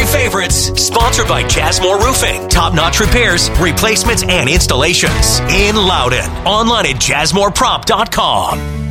favorites. Sponsored by Jasmore Roofing. Top-notch repairs, replacements, and installations. In Loudon. Online at jasmoreprop.com.